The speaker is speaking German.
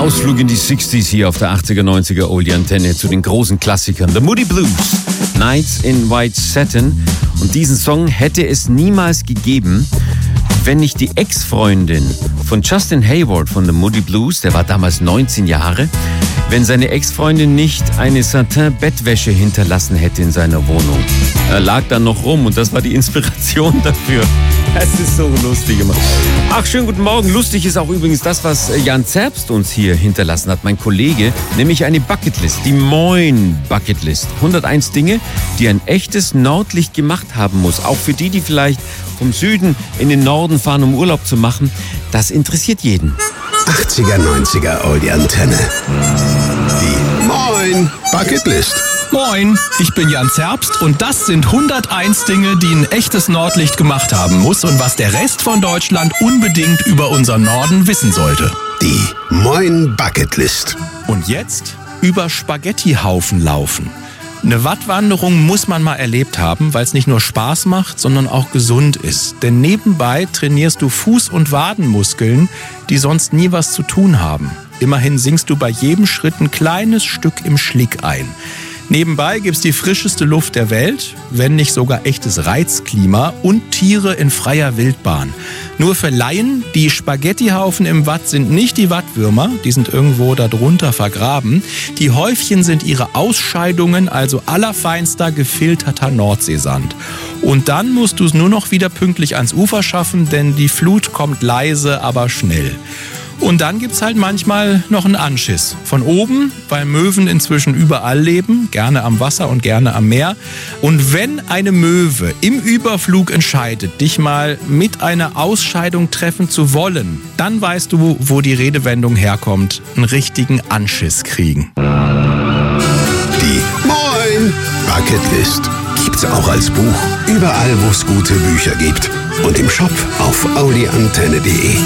Ausflug in die 60s hier auf der 80er, 90er Oldie Antenne zu den großen Klassikern. The Moody Blues, Nights in White Satin. Und diesen Song hätte es niemals gegeben, wenn nicht die Ex-Freundin von Justin Hayward von The Moody Blues, der war damals 19 Jahre, wenn seine Ex-Freundin nicht eine Satin-Bettwäsche hinterlassen hätte in seiner Wohnung. Er lag dann noch rum und das war die Inspiration dafür. Es ist so lustig immer. Ach, schönen guten Morgen. Lustig ist auch übrigens das, was Jan Zerbst uns hier hinterlassen hat, mein Kollege, nämlich eine Bucketlist, die Moin Bucketlist. 101 Dinge, die ein echtes Nordlicht gemacht haben muss. Auch für die, die vielleicht vom Süden in den Norden fahren, um Urlaub zu machen. Das interessiert jeden. 80er, 90er Oldie Antenne. Die Moin Bucketlist. Moin, ich bin Jan Zerbst und das sind 101 Dinge, die ein echtes Nordlicht gemacht haben muss und was der Rest von Deutschland unbedingt über unseren Norden wissen sollte. Die Moin Bucketlist. Und jetzt über Spaghettihaufen laufen. Eine Wattwanderung muss man mal erlebt haben, weil es nicht nur Spaß macht, sondern auch gesund ist. Denn nebenbei trainierst du Fuß- und Wadenmuskeln, die sonst nie was zu tun haben. Immerhin sinkst du bei jedem Schritt ein kleines Stück im Schlick ein. Nebenbei gibt's die frischeste Luft der Welt, wenn nicht sogar echtes Reizklima und Tiere in freier Wildbahn. Nur für Laien, die Spaghettihaufen im Watt sind nicht die Wattwürmer, die sind irgendwo darunter vergraben. Die Häufchen sind ihre Ausscheidungen, also allerfeinster gefilterter Nordseesand. Und dann musst du es nur noch wieder pünktlich ans Ufer schaffen, denn die Flut kommt leise, aber schnell. Und dann gibt's halt manchmal noch einen Anschiss. Von oben, weil Möwen inzwischen überall leben, gerne am Wasser und gerne am Meer. Und wenn eine Möwe im Überflug entscheidet, dich mal mit einer Ausscheidung treffen zu wollen, dann weißt du, wo die Redewendung herkommt. Einen richtigen Anschiss kriegen. Die Moin Bucketlist gibt's auch als Buch. Überall, wo es gute Bücher gibt. Und im Shop auf audiantenne.de.